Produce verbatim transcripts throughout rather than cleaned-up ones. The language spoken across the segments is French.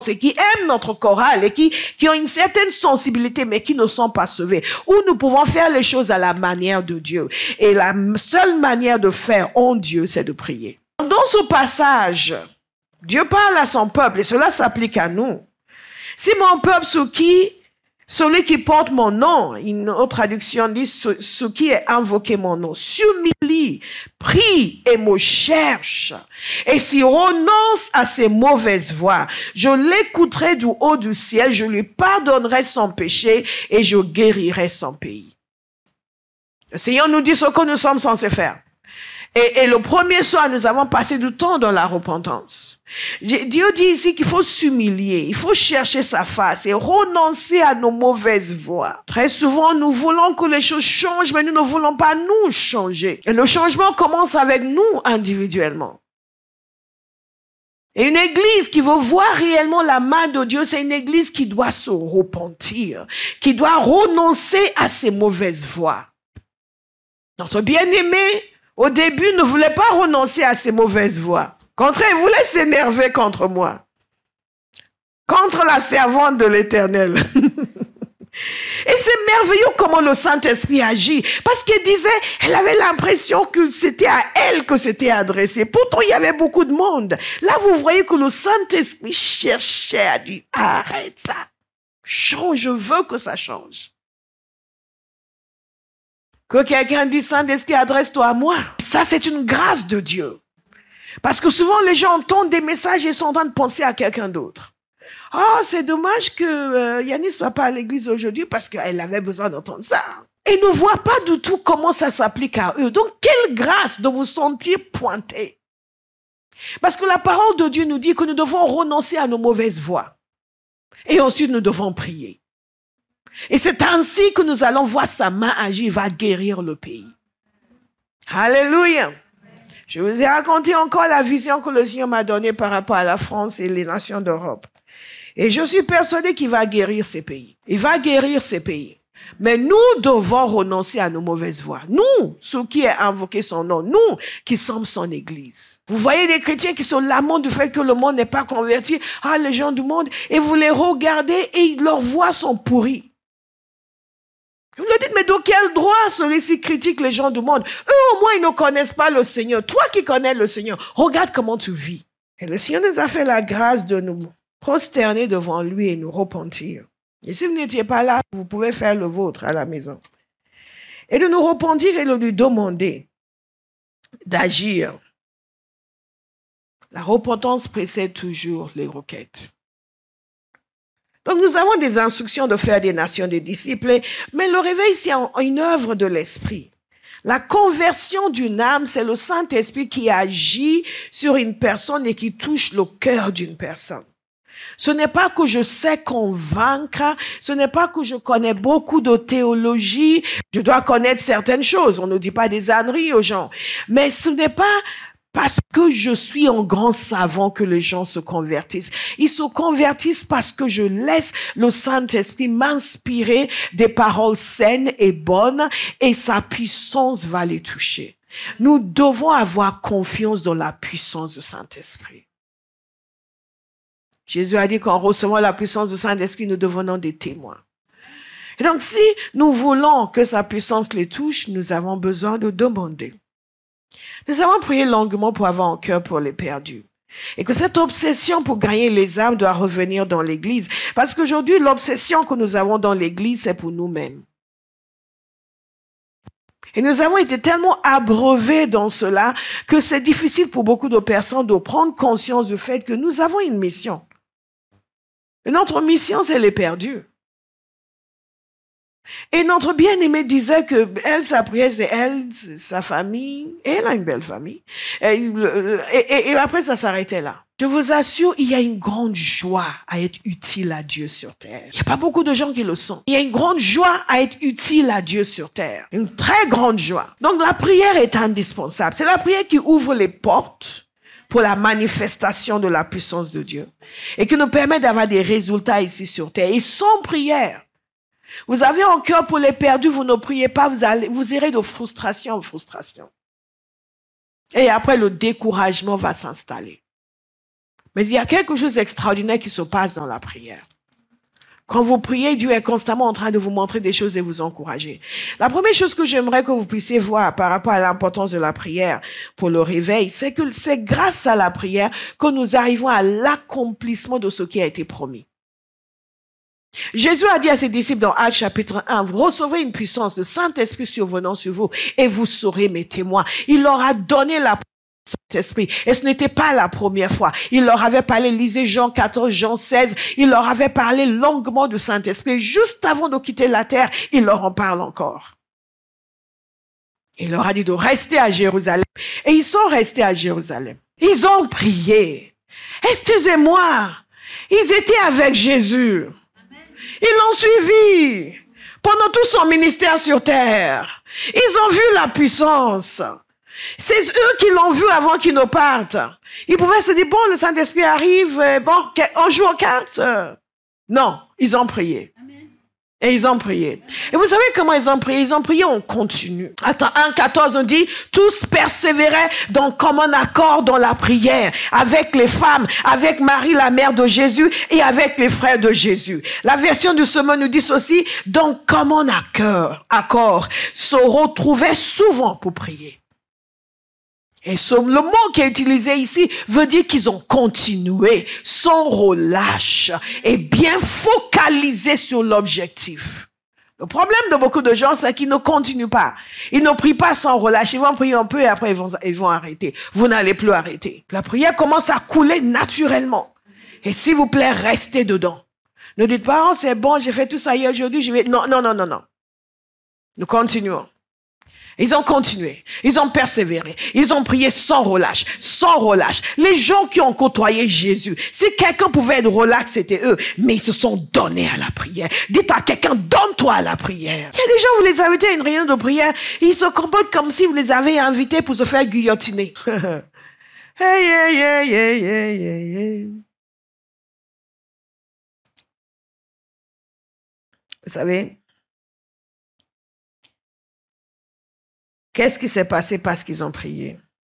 et qui aiment notre chorale et qui, qui ont une certaine sensibilité mais qui ne sont pas sauvés. Où nous pouvons faire les choses à la manière de Dieu. Et la seule manière de faire en Dieu, c'est de prier. Dans ce passage, Dieu parle à son peuple et cela s'applique à nous. Si mon peuple, ce qui, celui qui porte mon nom, une autre traduction dit ce, ce qui est invoqué mon nom, s'humilie, prie et me cherche. Et s'il renonce à ses mauvaises voies, je l'écouterai du haut du ciel, je lui pardonnerai son péché et je guérirai son pays. Le Seigneur nous dit ce que nous sommes censés faire. Et, et le premier soir, nous avons passé du temps dans la repentance. Dieu dit ici qu'il faut s'humilier, il faut chercher sa face et renoncer à nos mauvaises voies. Très souvent, nous voulons que les choses changent, mais nous ne voulons pas nous changer. Et le changement commence avec nous individuellement. Et une église qui veut voir réellement la main de Dieu, c'est une église qui doit se repentir, qui doit renoncer à ses mauvaises voies. Notre bien-aimé, au début, ne voulait pas renoncer à ses mauvaises voies. Contraire, il voulait s'énerver contre moi. Contre la servante de l'Éternel. Et c'est merveilleux comment le Saint-Esprit agit. Parce qu'elle disait, elle avait l'impression que c'était à elle que c'était adressé. Pourtant, il y avait beaucoup de monde. Là, vous voyez que le Saint-Esprit cherchait à dire, arrête ça. Change, je veux que ça change. Que quelqu'un dise, Saint-Esprit, adresse-toi à moi. Ça, c'est une grâce de Dieu. Parce que souvent, les gens entendent des messages et sont en train de penser à quelqu'un d'autre. Oh, c'est dommage que euh, Yannis ne soit pas à l'église aujourd'hui parce qu'elle avait besoin d'entendre ça. Et ne voit pas du tout comment ça s'applique à eux. Donc, quelle grâce de vous sentir pointé. Parce que la parole de Dieu nous dit que nous devons renoncer à nos mauvaises voies. Et ensuite, nous devons prier. Et c'est ainsi que nous allons voir sa main agir, il va guérir le pays. Alléluia. Je vous ai raconté encore la vision que le Seigneur m'a donnée par rapport à la France et les nations d'Europe. Et je suis persuadée qu'il va guérir ces pays. Il va guérir ces pays. Mais nous devons renoncer à nos mauvaises voies. Nous, ceux qui ont invoqué son nom, nous qui sommes son église. Vous voyez des chrétiens qui se lamentent du fait que le monde n'est pas converti. Ah, les gens du monde. Et vous les regardez et leurs voix sont pourries. Vous leur dites, mais de quel droit celui-ci critique les gens du monde? Eux, au moins, ils ne connaissent pas le Seigneur. Toi qui connais le Seigneur, regarde comment tu vis. Et le Seigneur nous a fait la grâce de nous prosterner devant lui et nous repentir. Et si vous n'étiez pas là, vous pouvez faire le vôtre à la maison. Et de nous repentir et de lui demander d'agir. La repentance précède toujours les requêtes. Donc nous avons des instructions de faire des nations des disciples, mais le réveil, c'est une œuvre de l'esprit. La conversion d'une âme, c'est le Saint-Esprit qui agit sur une personne et qui touche le cœur d'une personne. Ce n'est pas que je sais convaincre, ce n'est pas que je connais beaucoup de théologie, je dois connaître certaines choses, on ne dit pas des âneries aux gens, mais ce n'est pas parce que je suis un grand savant que les gens se convertissent. Ils se convertissent parce que je laisse le Saint-Esprit m'inspirer des paroles saines et bonnes et sa puissance va les toucher. Nous devons avoir confiance dans la puissance du Saint-Esprit. Jésus a dit qu'en recevant la puissance du Saint-Esprit, nous devenons des témoins. Et donc, si nous voulons que sa puissance les touche, nous avons besoin de demander. Nous avons prié longuement pour avoir un cœur pour les perdus. Et que cette obsession pour gagner les âmes doit revenir dans l'Église. Parce qu'aujourd'hui, l'obsession que nous avons dans l'Église, c'est pour nous-mêmes. Et nous avons été tellement abreuvés dans cela que c'est difficile pour beaucoup de personnes de prendre conscience du fait que nous avons une mission. Et notre mission, c'est les perdus. Et notre bien-aimée disait que elle, sa prière, c'est elle, sa famille, et elle a une belle famille. Et, et, et après, ça s'arrêtait là. Je vous assure, il y a une grande joie à être utile à Dieu sur terre. Il n'y a pas beaucoup de gens qui le sont. Il y a une grande joie à être utile à Dieu sur terre. Une très grande joie. Donc la prière est indispensable. C'est la prière qui ouvre les portes pour la manifestation de la puissance de Dieu. Et qui nous permet d'avoir des résultats ici sur terre. Et sans prière, vous avez un cœur pour les perdus, vous ne priez pas, vous, allez, vous irez de frustration en frustration. Et après, le découragement va s'installer. Mais il y a quelque chose d'extraordinaire qui se passe dans la prière. Quand vous priez, Dieu est constamment en train de vous montrer des choses et vous encourager. La première chose que j'aimerais que vous puissiez voir par rapport à l'importance de la prière pour le réveil, c'est que c'est grâce à la prière que nous arrivons à l'accomplissement de ce qui a été promis. Jésus a dit à ses disciples dans Actes chapitre un, vous recevrez une puissance, le Saint-Esprit survenant sur vous et vous serez mes témoins. Il leur a donné la Saint-Esprit. Et ce n'était pas la première fois. Il leur avait parlé, lisez Jean quatorze, Jean seize, il leur avait parlé longuement du Saint-Esprit. Juste avant de quitter la terre, il leur en parle encore. Il leur a dit de rester à Jérusalem. Et ils sont restés à Jérusalem. Ils ont prié. Excusez-moi, ils étaient avec Jésus. Ils l'ont suivi pendant tout son ministère sur terre. Ils ont vu la puissance. C'est eux qui l'ont vu avant qu'ils ne partent. Ils pouvaient se dire, bon, le Saint-Esprit arrive, bon, on joue aux cartes. Non, ils ont prié. Amen. Et ils ont prié. Et vous savez comment ils ont prié? Ils ont prié en continu. Attends, un quatorze, on dit, tous persévéraient dans commun accord dans la prière, avec les femmes, avec Marie, la mère de Jésus, et avec les frères de Jésus. La version du sermon nous dit ceci, dans commun accord, accord, se retrouvaient souvent pour prier. Et ce, le mot qui est utilisé ici veut dire qu'ils ont continué sans relâche et bien focalisé sur l'objectif. Le problème de beaucoup de gens, c'est qu'ils ne continuent pas. Ils ne prient pas sans relâche. Ils vont prier un peu et après ils vont, ils vont arrêter. Vous n'allez plus arrêter. La prière commence à couler naturellement. Et s'il vous plaît, restez dedans. Ne dites pas, oh, c'est bon, j'ai fait tout ça hier aujourd'hui, je vais... Non, non, non, non, non. Nous continuons. Ils ont continué, ils ont persévéré, ils ont prié sans relâche, sans relâche. Les gens qui ont côtoyé Jésus, si quelqu'un pouvait être relax, c'était eux, mais ils se sont donnés à la prière. Dites à quelqu'un, donne-toi à la prière. Il y a des gens, vous les invitez à une réunion de prière, ils se comportent comme si vous les avez invités pour se faire guillotiner. Hey, hey, hey, hey, hey, hey, hey. Vous savez, qu'est-ce qui s'est passé parce qu'ils ont prié?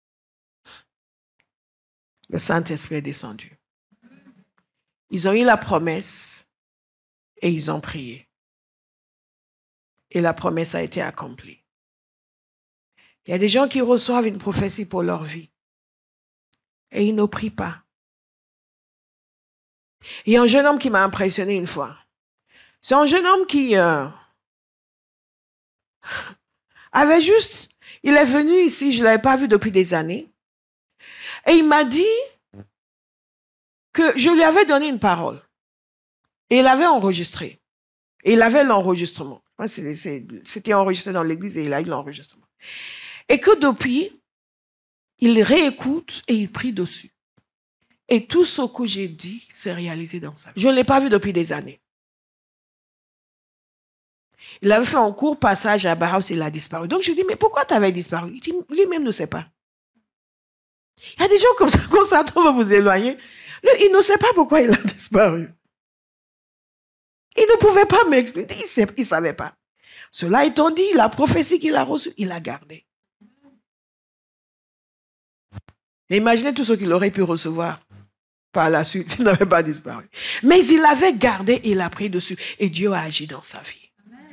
Le Saint-Esprit est descendu. Ils ont eu la promesse et ils ont prié. Et la promesse a été accomplie. Il y a des gens qui reçoivent une prophétie pour leur vie et ils ne prient pas. Il y a un jeune homme qui m'a impressionné une fois. C'est un jeune homme qui... Euh, avait juste, il est venu ici, je ne l'avais pas vu depuis des années, et il m'a dit que je lui avais donné une parole, et il avait enregistré, et il avait l'enregistrement. C'était enregistré dans l'église et il a eu l'enregistrement. Et que depuis, il réécoute et il prie dessus. Et tout ce que j'ai dit s'est réalisé dans sa vie. Je ne l'ai pas vu depuis des années. Il avait fait un court passage à Bauhaus et il a disparu. Donc je lui dis, mais pourquoi tu avais disparu? Il dit, lui-même ne sait pas. Il y a des gens comme ça, quand ça va vous éloigner. Lui, il ne sait pas pourquoi il a disparu. Il ne pouvait pas m'expliquer, il ne savait pas. Cela étant dit, la prophétie qu'il a reçue, il l'a gardée. Et imaginez tout ce qu'il aurait pu recevoir par la suite s'il n'avait pas disparu. Mais il l'avait gardé et il a pris dessus. Et Dieu a agi dans sa vie.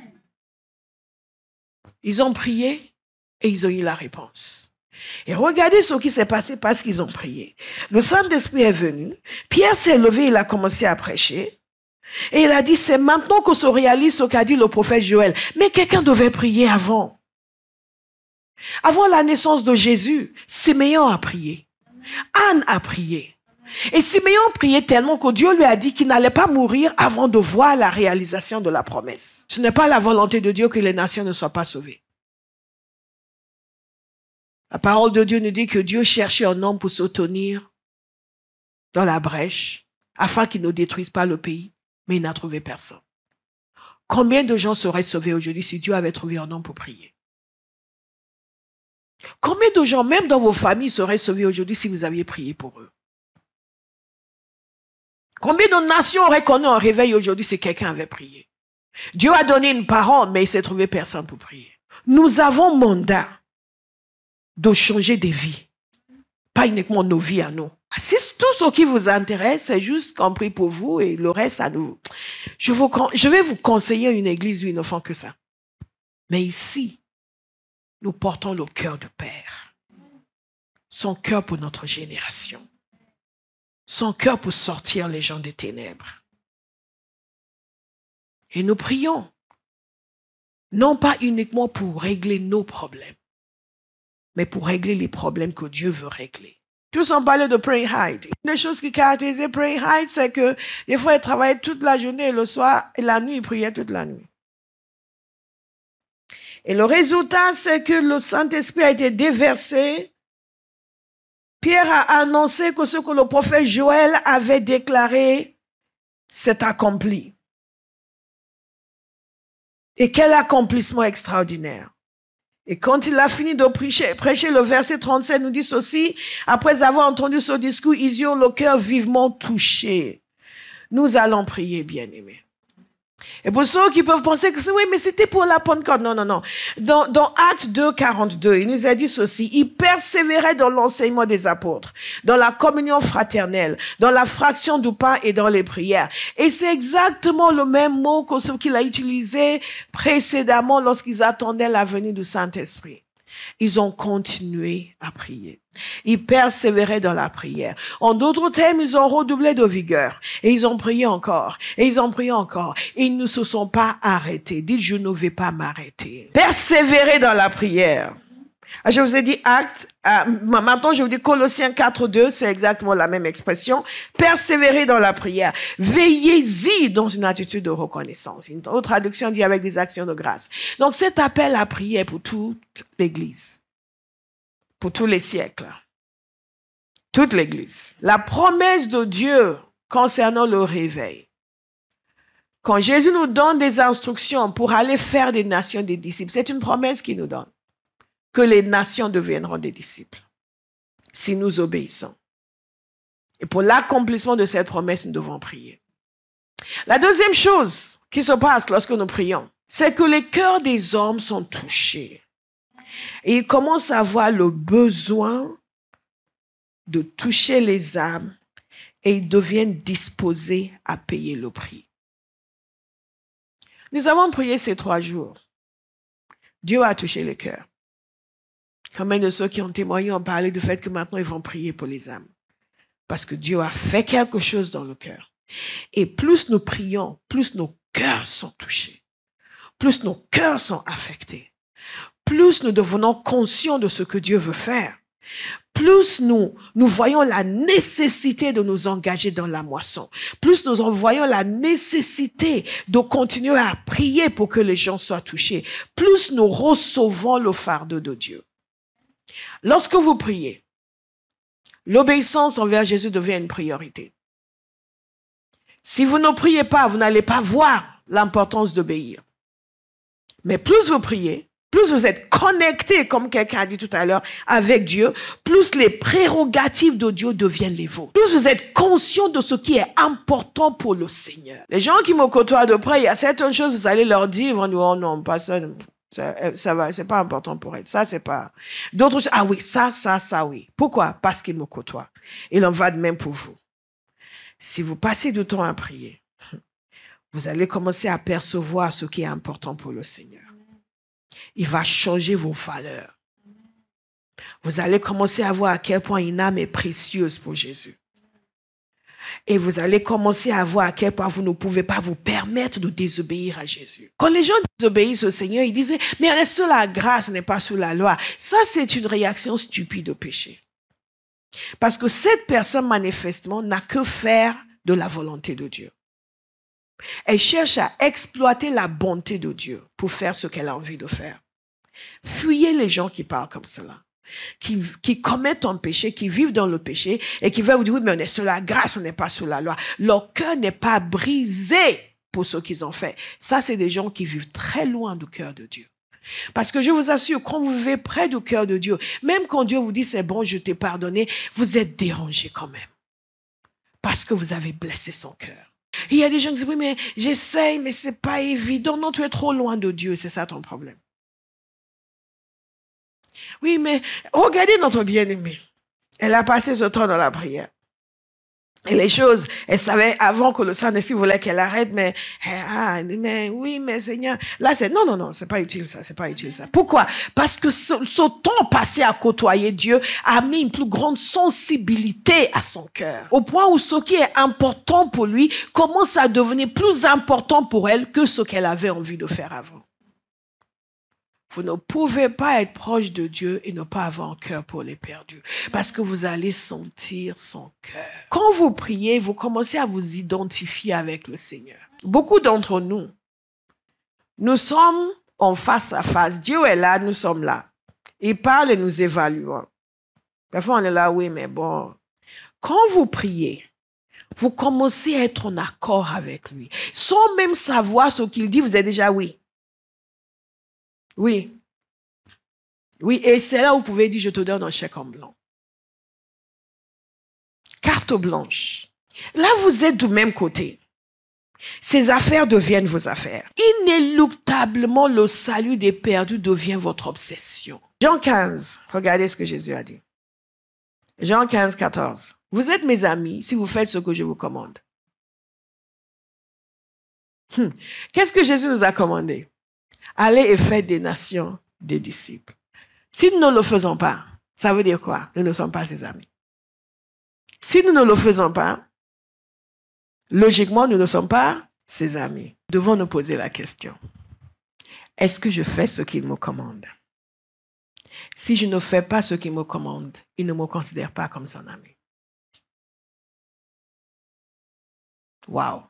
Ils ont prié et ils ont eu la réponse. Et regardez ce qui s'est passé parce qu'ils ont prié. Le Saint-Esprit est venu. Pierre s'est levé, il a commencé à prêcher. Et il a dit, c'est maintenant que se réalise ce qu'a dit le prophète Joël. Mais quelqu'un devait prier avant. Avant la naissance de Jésus, Siméon a prié. Anne a prié. Et Siméon priait tellement que Dieu lui a dit qu'il n'allait pas mourir avant de voir la réalisation de la promesse. Ce n'est pas la volonté de Dieu que les nations ne soient pas sauvées. La parole de Dieu nous dit que Dieu cherchait un homme pour se tenir dans la brèche afin qu'il ne détruise pas le pays, mais il n'a trouvé personne. Combien de gens seraient sauvés aujourd'hui si Dieu avait trouvé un homme pour prier? Combien de gens, même dans vos familles, seraient sauvés aujourd'hui si vous aviez prié pour eux? Combien de nations auraient connu un réveil aujourd'hui si quelqu'un avait prié? Dieu a donné une parole, mais il s'est trouvé personne pour prier. Nous avons mandat de changer des vies. Pas uniquement nos vies à nous. Si tout ce qui vous intéresse, c'est juste qu'on prie pour vous et le reste, ça nous... Je, vous, je vais vous conseiller une église où ils ne font que ça. Mais ici, nous portons le cœur du Père. Son cœur pour notre génération. Son cœur pour sortir les gens des ténèbres. Et nous prions. Non pas uniquement pour régler nos problèmes, mais pour régler les problèmes que Dieu veut régler. Tous ont parlé de Praying Hide. Une des choses qui caractérisait Praying Hide, c'est que des fois, ils travaillaient toute la journée et le soir, et la nuit, ils priaient toute la nuit. Et le résultat, c'est que le Saint-Esprit a été déversé. Pierre a annoncé que ce que le prophète Joël avait déclaré s'est accompli. Et quel accomplissement extraordinaire. Et quand il a fini de prêcher, prêcher, le verset trente-sept nous dit ceci, après avoir entendu ce discours, ils eurent le cœur vivement touché. Nous allons prier, bien-aimés. Et pour ceux qui peuvent penser que c'est, oui, mais c'était pour la Pentecôte. Non, non, non. Dans, dans Actes deux, quarante-deux, il nous a dit ceci. Il persévérait dans l'enseignement des apôtres, dans la communion fraternelle, dans la fraction du pain et dans les prières. Et c'est exactement le même mot que ce qu'il a utilisé précédemment lorsqu'ils attendaient la venue du Saint-Esprit. Ils ont continué à prier. Ils persévéraient dans la prière. En d'autres termes, ils ont redoublé de vigueur. Et ils ont prié encore. Et ils ont prié encore. Et ils ne se sont pas arrêtés. Dites, je ne vais pas m'arrêter. Persévérer dans la prière. Je vous ai dit acte. Euh, maintenant, je vous dis Colossiens quatre, deux, c'est exactement la même expression. Persévérer dans la prière. Veillez-y dans une attitude de reconnaissance. Une autre traduction dit avec des actions de grâce. Donc, cet appel à prier pour toute l'Église. Pour tous les siècles. Toute l'Église. La promesse de Dieu concernant le réveil. Quand Jésus nous donne des instructions pour aller faire des nations des disciples, c'est une promesse qu'il nous donne. Que les nations deviendront des disciples. Si nous obéissons. Et pour l'accomplissement de cette promesse, nous devons prier. La deuxième chose qui se passe lorsque nous prions, c'est que les cœurs des hommes sont touchés. Et ils commencent à avoir le besoin de toucher les âmes et ils deviennent disposés à payer le prix. Nous avons prié ces trois jours. Dieu a touché les cœurs. Combien de ceux qui ont témoigné ont parlé du fait que maintenant ils vont prier pour les âmes. Parce que Dieu a fait quelque chose dans le cœur. Et plus nous prions, plus nos cœurs sont touchés. Plus nos cœurs sont affectés. Plus nous devenons conscients de ce que Dieu veut faire. Plus nous, nous voyons la nécessité de nous engager dans la moisson. Plus nous en voyons la nécessité de continuer à prier pour que les gens soient touchés. Plus nous recevons le fardeau de Dieu. Lorsque vous priez, l'obéissance envers Jésus devient une priorité. Si vous ne priez pas, vous n'allez pas voir l'importance d'obéir. Mais plus vous priez, plus vous êtes connecté, comme quelqu'un a dit tout à l'heure, avec Dieu, plus les prérogatives de Dieu deviennent les vôtres. Plus vous êtes conscient de ce qui est important pour le Seigneur. Les gens qui me côtoient de près, il y a certaines choses, vous allez leur dire, ils vont dire, oh non, pas ça, ça, ça va, c'est pas important pour elle. Ça, c'est pas... D'autres choses, ah oui, ça, ça, ça, oui. Pourquoi? Parce qu'ils me côtoient. Il en va de même pour vous. Si vous passez du temps à prier, vous allez commencer à percevoir ce qui est important pour le Seigneur. Il va changer vos valeurs. Vous allez commencer à voir à quel point une âme est précieuse pour Jésus. Et vous allez commencer à voir à quel point vous ne pouvez pas vous permettre de désobéir à Jésus. Quand les gens désobéissent au Seigneur, ils disent, mais on est sous la grâce, on n'est pas sous la loi. Ça, c'est une réaction stupide au péché. Parce que cette personne, manifestement, n'a que faire de la volonté de Dieu. Elle cherche à exploiter la bonté de Dieu pour faire ce qu'elle a envie de faire. Fuyez les gens qui parlent comme cela, qui, qui commettent un péché, qui vivent dans le péché et qui veulent vous dire, oui, mais on est sous la grâce, on n'est pas sous la loi. Leur cœur n'est pas brisé pour ce qu'ils ont fait. Ça, c'est des gens qui vivent très loin du cœur de Dieu. Parce que je vous assure, quand vous vivez près du cœur de Dieu, même quand Dieu vous dit, c'est bon, je t'ai pardonné, vous êtes dérangé quand même. Parce que vous avez blessé son cœur. Il y a des gens qui disent, oui, mais j'essaye, mais c'est pas évident. Non, tu es trop loin de Dieu, c'est ça ton problème. Oui, mais regardez notre bien-aimée. Elle a passé ce temps dans la prière. Et les choses, elle savait avant que le Saint-Esprit voulait qu'elle arrête, mais, ah, mais oui, mais Seigneur. Là, c'est, non, non, non, c'est pas utile ça, c'est pas utile ça. Pourquoi? Parce que ce, ce temps passé à côtoyer Dieu a mis une plus grande sensibilité à son cœur. Au point où ce qui est important pour lui commence à devenir plus important pour elle que ce qu'elle avait envie de faire avant. Vous ne pouvez pas être proche de Dieu et ne pas avoir un cœur pour les perdus. Parce que vous allez sentir son cœur. Quand vous priez, vous commencez à vous identifier avec le Seigneur. Beaucoup d'entre nous, nous sommes en face à face. Dieu est là, nous sommes là. Il parle et nous évaluons. Parfois, on est là, oui, mais bon. Quand vous priez, vous commencez à être en accord avec lui. Sans même savoir ce qu'il dit, vous êtes déjà oui. Oui. Oui, et c'est là où vous pouvez dire, je te donne un chèque en blanc. Carte blanche. Là, vous êtes du même côté. Ces affaires deviennent vos affaires. Inéluctablement, le salut des perdus devient votre obsession. Jean quinze, regardez ce que Jésus a dit. Jean quinze, quatorze. Vous êtes mes amis si vous faites ce que je vous commande. Hum. Qu'est-ce que Jésus nous a commandé? Allez et faites des nations des disciples. Si nous ne le faisons pas, ça veut dire quoi? Nous ne sommes pas ses amis. Si nous ne le faisons pas, logiquement, nous ne sommes pas ses amis. Nous devons nous poser la question. Est-ce que je fais ce qu'il me commande? Si je ne fais pas ce qu'il me commande, il ne me considère pas comme son ami. Wow.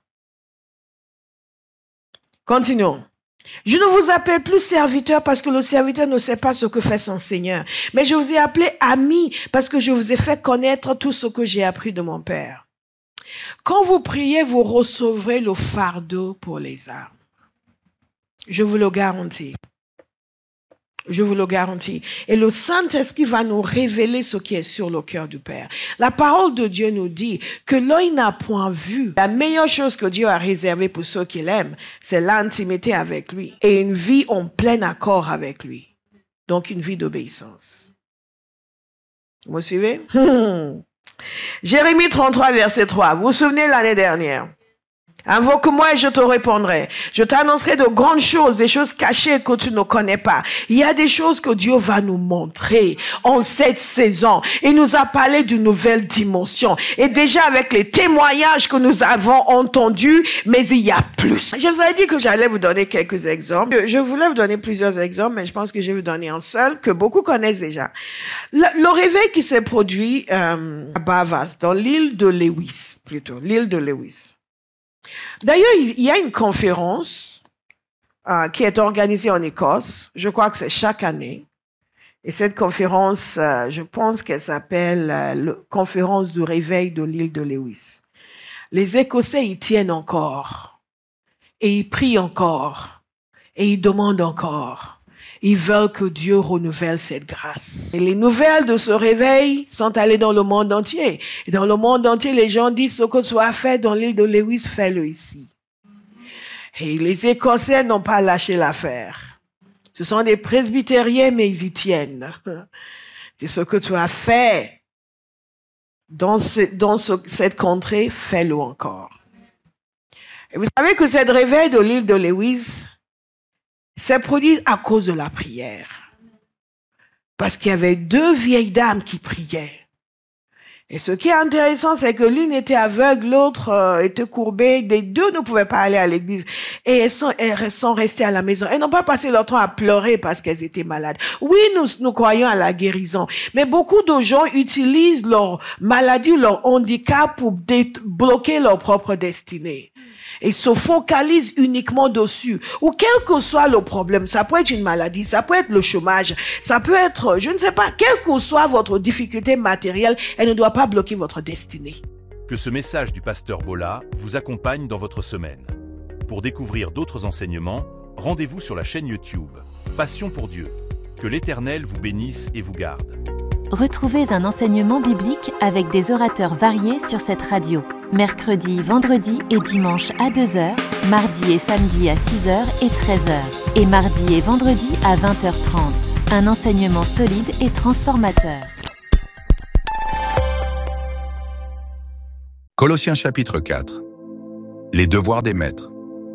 Continuons. Je ne vous appelle plus serviteur parce que le serviteur ne sait pas ce que fait son Seigneur. Mais je vous ai appelé ami parce que je vous ai fait connaître tout ce que j'ai appris de mon Père. Quand vous priez, vous recevrez le fardeau pour les âmes. Je vous le garantis. Je vous le garantis. Et le Saint-Esprit va nous révéler ce qui est sur le cœur du Père. La parole de Dieu nous dit que l'œil n'a point vu. La meilleure chose que Dieu a réservée pour ceux qui l'aiment, c'est l'intimité avec lui. Et une vie en plein accord avec lui. Donc une vie d'obéissance. Vous me suivez? Jérémie trente-trois, verset trois. Vous vous souvenez l'année dernière? Invoque-moi et je te répondrai. Je t'annoncerai de grandes choses, des choses cachées que tu ne connais pas. Il y a des choses que Dieu va nous montrer en cette saison. Il nous a parlé d'une nouvelle dimension. Et déjà avec les témoignages que nous avons entendus, mais il y a plus. Je vous avais dit que j'allais vous donner quelques exemples. Je voulais vous donner plusieurs exemples, mais je pense que je vais vous donner un seul que beaucoup connaissent déjà. Le, le réveil qui s'est produit euh, à Bavas, dans l'île de Lewis, plutôt, l'île de Lewis. D'ailleurs, il y a une conférence euh, qui est organisée en Écosse. Je crois que c'est chaque année. Et cette conférence, euh, je pense qu'elle s'appelle euh, la conférence du réveil de l'île de Lewis. Les Écossais y tiennent encore. Et ils prient encore. Et ils demandent encore. Ils veulent que Dieu renouvelle cette grâce. Et les nouvelles de ce réveil sont allées dans le monde entier. Et dans le monde entier, les gens disent ce que tu as fait dans l'île de Lewis, fais-le ici. Et les Écossais n'ont pas lâché l'affaire. Ce sont des presbytériens, mais ils y tiennent. C'est ce que tu as fait dans, ce, dans ce, cette contrée, fais-le encore. Et vous savez que cette réveil de l'île de Lewis s'est produit à cause de la prière. Parce qu'il y avait deux vieilles dames qui priaient. Et ce qui est intéressant, c'est que l'une était aveugle, l'autre euh, était courbée. Les deux ne pouvaient pas aller à l'église. Et elles sont, elles sont restées à la maison. Elles n'ont pas passé leur temps à pleurer parce qu'elles étaient malades. Oui, nous, nous croyons à la guérison. Mais beaucoup de gens utilisent leur maladie, leur handicap pour dé- bloquer leur propre destinée. Et se focalise uniquement dessus. Ou quel que soit le problème, ça peut être une maladie, ça peut être le chômage, ça peut être, je ne sais pas, quelle que soit votre difficulté matérielle, elle ne doit pas bloquer votre destinée. Que ce message du pasteur Bola vous accompagne dans votre semaine. Pour découvrir d'autres enseignements, rendez-vous sur la chaîne YouTube Passion pour Dieu. Que l'Éternel vous bénisse et vous garde. Retrouvez un enseignement biblique avec des orateurs variés sur cette radio. Mercredi, vendredi et dimanche à deux heures, mardi et samedi à six heures et treize heures, et mardi et vendredi à vingt heures trente. Un enseignement solide et transformateur. Colossiens chapitre quatre. Les devoirs des maîtres.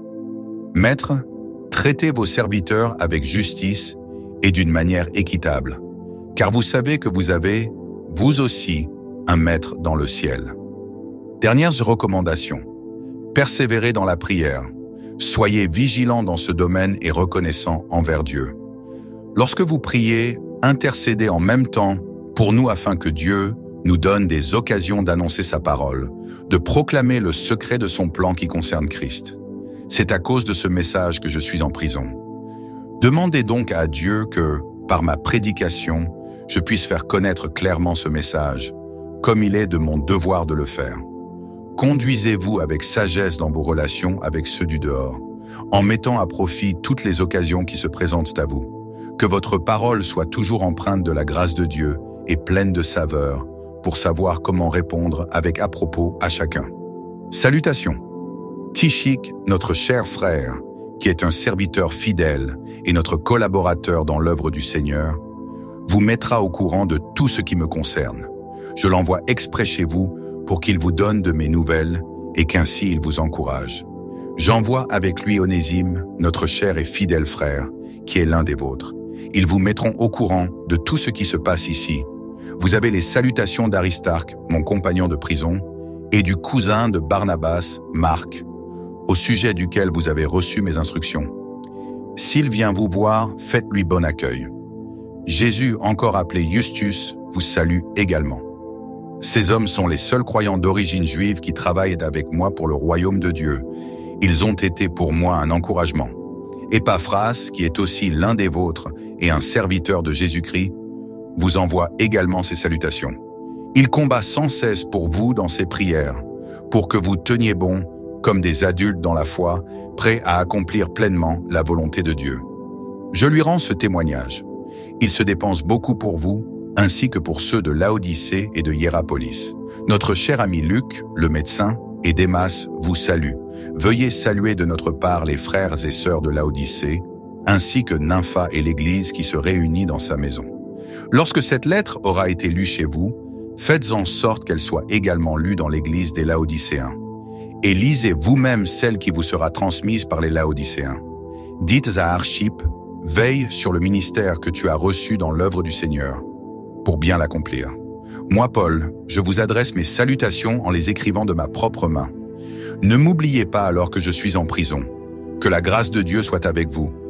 Maîtres, traitez vos serviteurs avec justice et d'une manière équitable, car vous savez que vous avez, vous aussi, un maître dans le ciel. Dernières recommandations. Persévérez dans la prière. Soyez vigilants dans ce domaine et reconnaissants envers Dieu. Lorsque vous priez, intercédez en même temps pour nous afin que Dieu nous donne des occasions d'annoncer sa parole, de proclamer le secret de son plan qui concerne Christ. C'est à cause de ce message que je suis en prison. Demandez donc à Dieu que, par ma prédication, je puisse faire connaître clairement ce message, comme il est de mon devoir de le faire. Conduisez-vous avec sagesse dans vos relations avec ceux du dehors, en mettant à profit toutes les occasions qui se présentent à vous. Que votre parole soit toujours empreinte de la grâce de Dieu et pleine de saveur, pour savoir comment répondre avec à propos à chacun. Salutations. Tichik, notre cher frère, qui est un serviteur fidèle et notre collaborateur dans l'œuvre du Seigneur, vous mettra au courant de tout ce qui me concerne. Je l'envoie exprès chez vous pour qu'il vous donne de mes nouvelles et qu'ainsi il vous encourage. J'envoie avec lui Onésime, notre cher et fidèle frère, qui est l'un des vôtres. Ils vous mettront au courant de tout ce qui se passe ici. Vous avez les salutations d'Aristarque, mon compagnon de prison, et du cousin de Barnabas, Marc, au sujet duquel vous avez reçu mes instructions. S'il vient vous voir, faites-lui bon accueil. Jésus, encore appelé Justus, vous salue également. Ces hommes sont les seuls croyants d'origine juive qui travaillent avec moi pour le royaume de Dieu. Ils ont été pour moi un encouragement. Épaphras, qui est aussi l'un des vôtres et un serviteur de Jésus-Christ, vous envoie également ses salutations. Il combat sans cesse pour vous dans ses prières, pour que vous teniez bon comme des adultes dans la foi, prêts à accomplir pleinement la volonté de Dieu. Je lui rends ce témoignage. Il se dépense beaucoup pour vous, ainsi que pour ceux de Laodicée et de Hiérapolis. Notre cher ami Luc, le médecin, et Démas vous saluent. Veuillez saluer de notre part les frères et sœurs de Laodicée, ainsi que Nympha et l'Église qui se réunit dans sa maison. Lorsque cette lettre aura été lue chez vous, faites en sorte qu'elle soit également lue dans l'Église des Laodicéens. Et lisez vous-même celle qui vous sera transmise par les Laodicéens. Dites à Archippe, veille sur le ministère que tu as reçu dans l'œuvre du Seigneur, pour bien l'accomplir. Moi, Paul, je vous adresse mes salutations en les écrivant de ma propre main. Ne m'oubliez pas alors que je suis en prison. Que la grâce de Dieu soit avec vous.